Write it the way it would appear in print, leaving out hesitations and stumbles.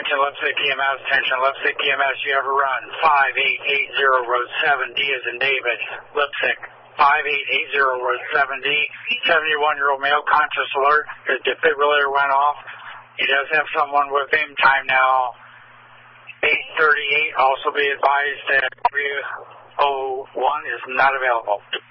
Attention, Lipstick EMS. Attention, Lipstick EMS. You have a run. 5880 Road 7D as in David. Lipstick. 5880 Road 7D. 71-year-old male conscious alert. His defibrillator went off. He does have someone with him. Time now 8:38. Also be advised that 301 is not available.